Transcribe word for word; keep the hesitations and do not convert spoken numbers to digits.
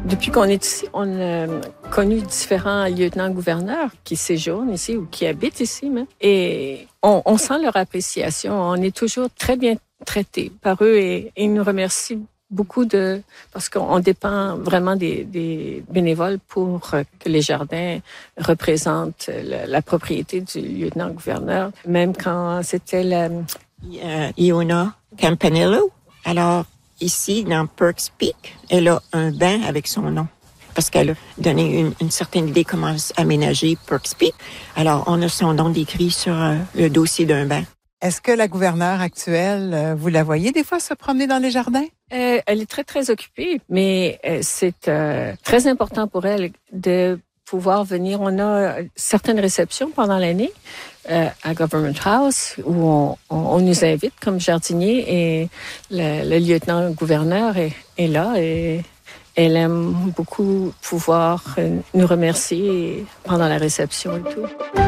Depuis qu'on est ici, on a connu différents lieutenants-gouverneurs qui séjournent ici ou qui habitent ici même. Et on, on sent leur appréciation. On est toujours très bien traités par eux et, et ils nous remercient beaucoup de parce qu'on dépend vraiment des, des bénévoles pour que les jardins représentent la, la propriété du lieutenant-gouverneur. Même quand c'était la... Euh, Iona Campanello. Alors, ici, dans Perks Peak, elle a un bain avec son nom. Parce qu'elle a donné une, une certaine idée comment aménager Perks Peak. Alors, on a son nom décrit sur euh, le dossier d'un bain. Est-ce que la gouverneure actuelle, euh, vous la voyez des fois se promener dans les jardins? Euh, elle est très, très occupée, mais euh, c'est euh, très important pour elle de pouvoir venir. On a certaines réceptions pendant l'année euh, à Government House où on, on, on nous invite comme jardiniers et le, le lieutenant-gouverneur est, est là et elle aime beaucoup pouvoir nous remercier pendant la réception et tout.